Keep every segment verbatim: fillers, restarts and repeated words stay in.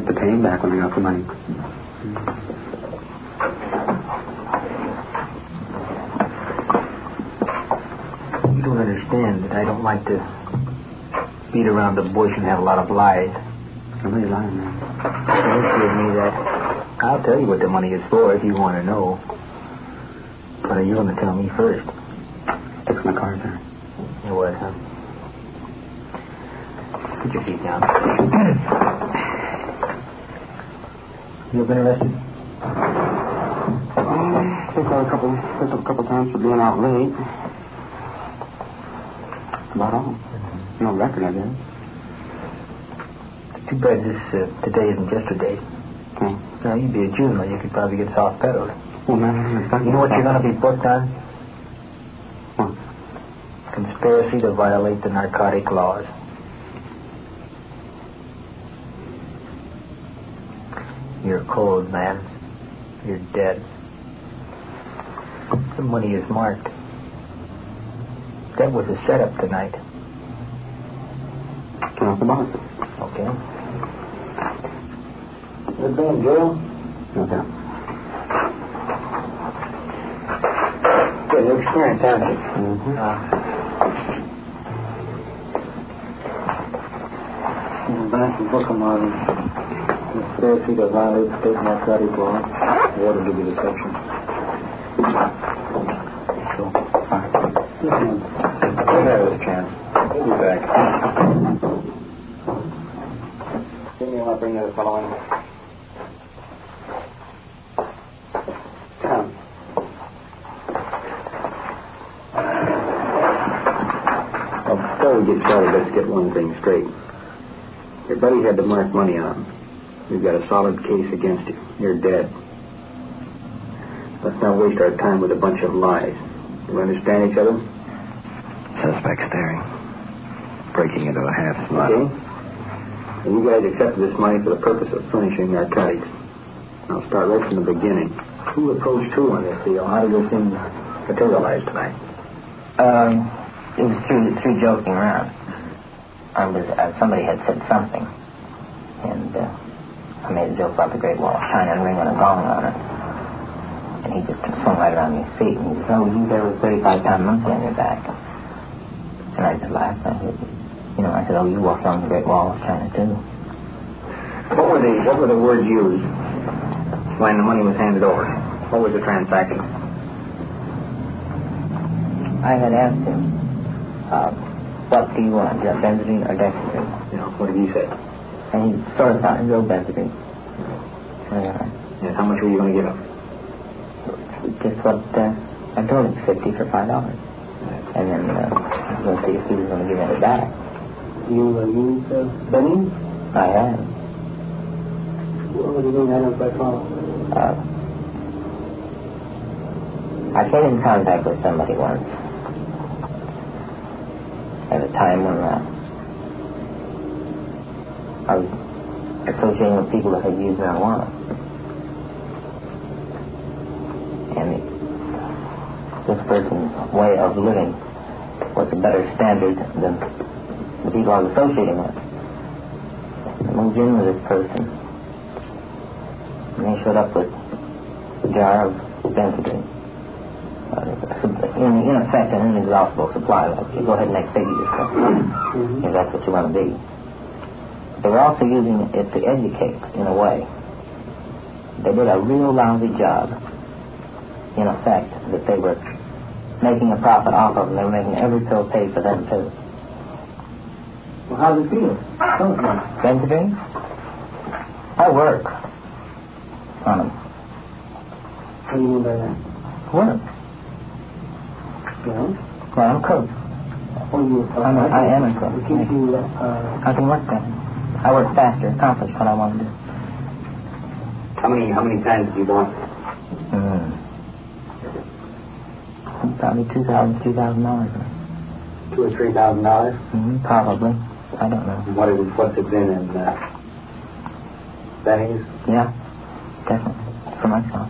to pay him back when I got the money. You don't understand that I don't like to beat around the bush and have a lot of lies. I'm really lying, man. Don't give me that. I'll tell you what the money is for if you want to know. But you're going to tell me first. Fix my car there. It was, huh? Put your feet down. You ever been arrested? Mm, picked up a couple, picked up a couple times for being out late. About all. Mm-hmm. No record, I guess. Too bad this uh, today isn't yesterday. Okay. Now, you'd be a juvenile. You could probably get soft pedaled. Well, man, you know what you're going to be booked on? What? Conspiracy to violate the narcotic laws. You're cold, man. You're dead. The money is marked. That was a setup tonight. Turn off the box. Okay. Good been, Joe? Okay. Good new experience, haven't you? Mm-hmm. Uh, back to book them on conspiracy to violate state narcotic law. Water give you the section. So, fine. Listen, we'll have this chance. We'll be back. Jimmy, you want to bring the other fellow in? Come. Well, before we get started, let's get one thing straight. Your buddy had the marked money on him. We've got a solid case against you. You're dead. Let's not waste our time with a bunch of lies. Do we understand each other? Suspect staring. Breaking into a half smile. Okay. And you guys accepted this money for the purpose of furnishing narcotics. I'll start right from the beginning. Who approached who on this deal? How did this thing materialize tonight? Um, it was through through joking around. I was uh, somebody had said something, and uh, I made a joke about the Great Wall of China and ringing a gong on it. And he just swung right around his feet, and he said, "Oh, you there with thirty-five pound monkey on your back." And I just laughed. I said, "You know," I said, "Oh, you walked along the Great Wall of China too." What were the what were the words used when the money was handed over? What was the transaction? I had asked him, uh, "What do you want, uh, benzodine or dexedrine?" You know, what did he say? And he sort of thought, "Go benzodine." Uh, And how much were you going to give him? just what uh, I told him, fifty for five dollars. And then uh, I was going to see if he was going to give it back. You uh, used uh, Benny? I had. What do you mean? I don't quite follow. Uh, I came in contact with somebody once at a time when uh, I was associating with people that had used marijuana. And it, this person's way of living was a better standard than the people I was associating with. I moved in with this person, and they showed up with a jar of benzodine. Uh, in, in effect, an inexhaustible supply. Like, you go ahead and make baby yourself, mm-hmm. if that's what you want to be. They were also using it to educate, in a way. They did a real lousy job, in effect, that they were making a profit off of, and they were making every pill pay for them, too. Well, how does it feel? Benzodine? I work on them. What do you mean by that? Work. Yeah? Well, I'm a cook. Oh, you, uh, I'm a, I am a cook. It gives you, uh, I can work better. I work faster, accomplish what I want to do. How many, how many times do you want? Mm. Probably two thousand, two thousand dollars. Two or three thousand dollars? Mm-hmm, probably. I don't know. What is it, what's it been in, uh, Benny's? Yeah, definitely. For myself.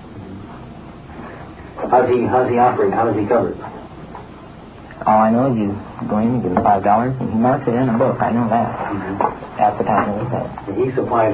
How's he, how's he operate? How does he cover it? All I know is you go in, you give him five dollars, and he marks it in a book. I know that. Mm-hmm. At the time of his head. He supplies